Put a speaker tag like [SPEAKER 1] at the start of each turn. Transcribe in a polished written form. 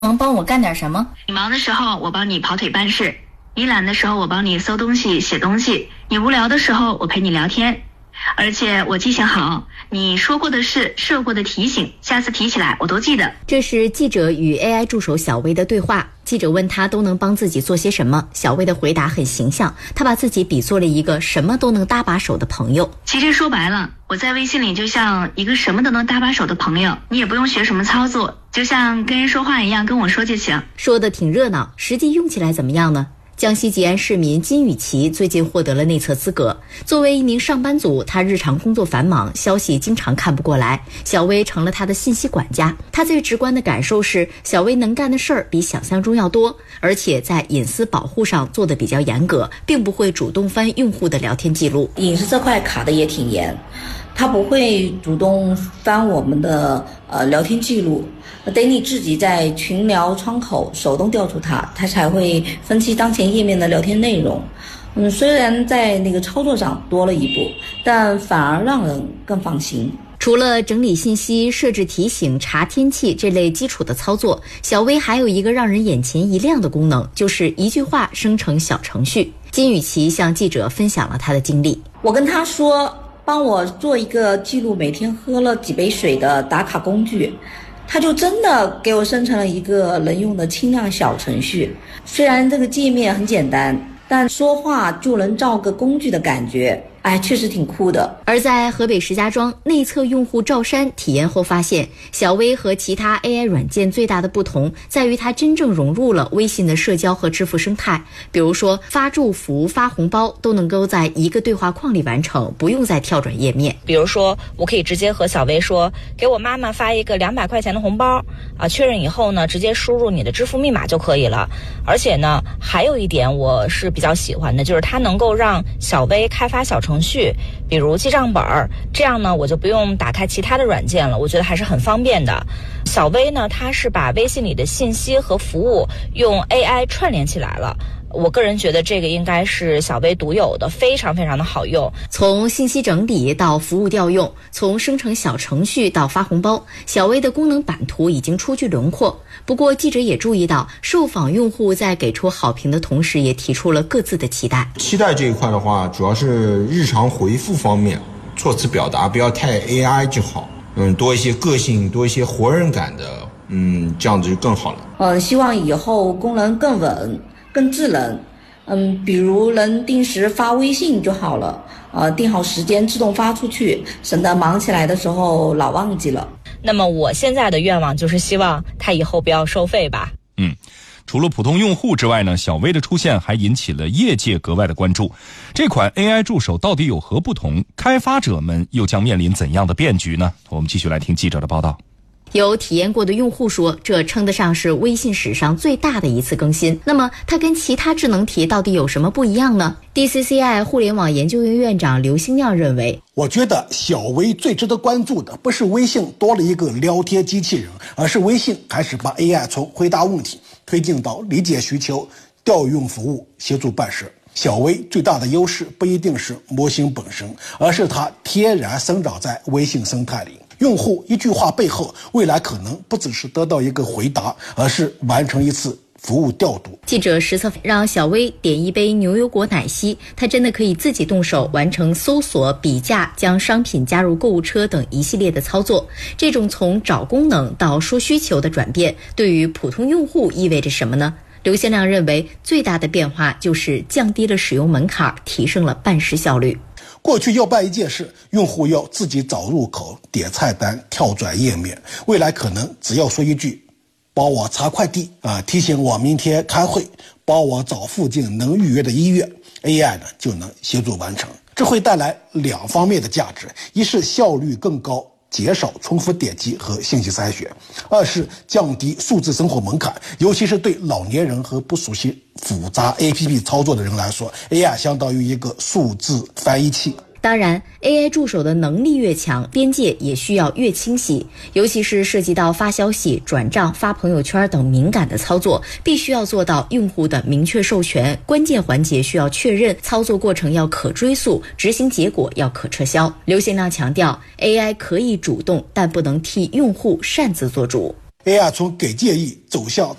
[SPEAKER 1] 能帮我干点什么？
[SPEAKER 2] 你忙的时候我帮你跑腿办事，你懒的时候我帮你搜东西写东西，你无聊的时候我陪你聊天。而且我记性好，你说过的事、设过的提醒，下次提起来我都记得。
[SPEAKER 3] 这是记者与 AI 助手小薇的对话。记者问他都能帮自己做些什么，小薇的回答很形象，他把自己比作了一个什么都能搭把手的朋友。
[SPEAKER 2] 其实说白了，我在微信里就像一个什么都能搭把手的朋友，你也不用学什么操作，就像跟人说话一样，跟我说就行。
[SPEAKER 3] 说得挺热闹，实际用起来怎么样呢？江西吉安市民金雨琪最近获得了内测资格。作为一名上班族，他日常工作繁忙，消息经常看不过来。小薇成了他的信息管家。他最直观的感受是，小薇能干的事儿比想象中要多，而且在隐私保护上做得比较严格，并不会主动翻用户的聊天记录。
[SPEAKER 4] 隐私这块卡的也挺严，他不会主动翻我们的聊天记录，得你自己在群聊窗口手动调出它才会分析当前页面的聊天内容。虽然在那个操作上多了一步，但反而让人更放心。
[SPEAKER 3] 除了整理信息、设置提醒、查天气这类基础的操作，小薇还有一个让人眼前一亮的功能，就是一句话生成小程序。金雨琪向记者分享了她的经历。
[SPEAKER 4] 我跟她说，帮我做一个记录每天喝了几杯水的打卡工具，他就真的给我生成了一个能用的轻量小程序。虽然这个界面很简单，但说话就能造个工具的感觉，确实挺酷的。
[SPEAKER 3] 而在河北石家庄，内测用户赵山体验后发现，小薇和其他 AI 软件最大的不同在于它真正融入了微信的社交和支付生态。比如说发祝福、发红包都能够在一个对话框里完成，不用再跳转页面。
[SPEAKER 5] 比如说我可以直接和小薇说，给我妈妈发一个200块钱的红包确认以后呢，直接输入你的支付密码就可以了。而且呢，还有一点我是比较喜欢的，就是它能够让小薇开发小程序，比如记账本，这样呢我就不用打开其他的软件了，我觉得还是很方便的。小薇呢，它是把微信里的信息和服务用 AI 串联起来了，我个人觉得这个应该是小薇独有的，非常非常的好用。
[SPEAKER 3] 从信息整理到服务调用，从生成小程序到发红包，小薇的功能版图已经初具轮廓。不过记者也注意到，受访用户在给出好评的同时，也提出了各自的期待。
[SPEAKER 6] 期待这一块的话，主要是日常回复方面，措辞表达不要太 AI 就好，多一些个性，多一些活人感的，这样子就更好了。
[SPEAKER 4] 希望以后功能更稳、更智能，比如能定时发微信就好了，定好时间自动发出去，省得忙起来的时候老忘记了。
[SPEAKER 5] 那么我现在的愿望就是希望它以后不要收费吧。
[SPEAKER 7] 除了普通用户之外呢，小薇的出现还引起了业界格外的关注。这款 AI 助手到底有何不同？开发者们又将面临怎样的变局呢？我们继续来听记者的报道。
[SPEAKER 3] 有体验过的用户说，这称得上是微信史上最大的一次更新。那么它跟其他智能体到底有什么不一样呢？ DCCI 互联网研究院院长刘兴亮认为，
[SPEAKER 8] 我觉得小微最值得关注的不是微信多了一个聊天机器人，而是微信开始把 AI 从回答问题推进到理解需求、调用服务、协助办事。小微最大的优势不一定是模型本身，而是它天然生长在微信生态里。用户一句话背后，未来可能不只是得到一个回答，而是完成一次服务调度。
[SPEAKER 3] 记者实测让小薇点一杯牛油果奶昔，她真的可以自己动手完成搜索、比价、将商品加入购物车等一系列的操作。这种从找功能到说需求的转变，对于普通用户意味着什么呢？刘先亮认为，最大的变化就是降低了使用门槛，提升了办事效率。
[SPEAKER 8] 过去要办一件事，用户要自己找入口、点菜单、跳转页面，未来可能只要说一句帮我查快递提醒我明天开会，帮我找附近能预约的医院， AI 呢就能协助完成。这会带来2方面的价值，一是效率更高，减少重复点击和信息筛选；二是降低数字生活门槛，尤其是对老年人和不熟悉复杂 APP 操作的人来说， AI 相当于一个数字翻译器。
[SPEAKER 3] 当然 AI 助手的能力越强，边界也需要越清晰，尤其是涉及到发消息、转账、发朋友圈等敏感的操作，必须要做到用户的明确授权，关键环节需要确认，操作过程要可追溯，执行结果要可撤销。刘先亮强调， AI 可以主动，但不能替用户擅自做主。
[SPEAKER 8] AI 从给建议走向